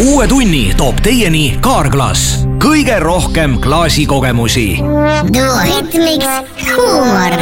Uue tunni toob teieni Kaarglass. Kõige rohkem klaasikogemusi. Duo Hitmix huumor.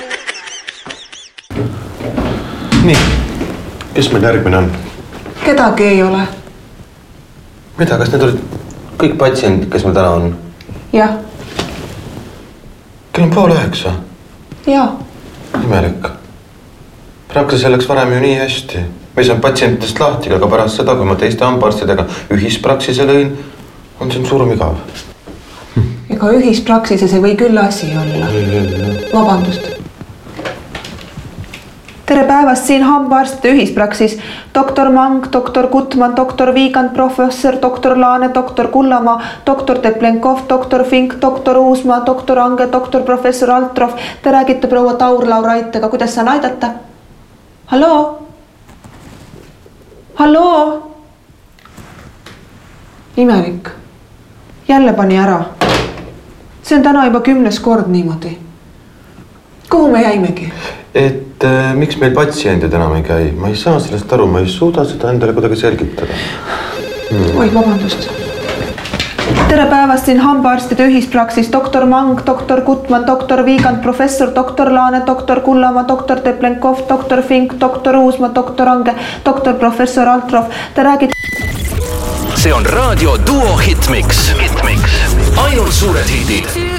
Nii, kes meil järgmine on? Kedagi ei ole. Mida, kas need olid kõik patsiendid, kes meil täna on? Jah. Kell on 8:30. Jah. Imelik. Praktiliselt läks varem ju nii hästi. Me ei saanud patsientidest lahti, aga pärast seda, kui ma teiste hambaarstidega ühispraksise lõin, on siin surmigav. Ega ühispraksises ei või küll asi olla. Vabandust. Tere päevast siin hambaarstide ühispraksis. Doktor Mang, doktor Gutman, doktor Viigand, professor, doktor Laane, doktor Kullamaa, doktor Teplenkov, doktor Fink, doktor Uusmaa, doktor Ange, doktor professor Altrov. Te räägite proua Taur-Laura Aitega. Kuidas saan aidata? Halloo? Halloo? Imelik. Jälle pani ära. See on täna juba 10. kord niimoodi. Kuhu me jäimegi? Miks meil patsiendid enam ei käi? Ma ei saa sellest aru, ma ei suuda seda endale kuidagi selgitada. Oi, vabandust. Tere päevast siin hambaarstide ühispraksis. Doktor Mang, doktor Gutman, doktor Viigand, professor, doktor Laane, doktor Kullamaa, doktor Teplenkov, doktor Fink, doktor Uusmaa, doktor Ange, doktor professor Altrov. Te räägite... See on raadio Duo Hitmix. Ainult suured hitid.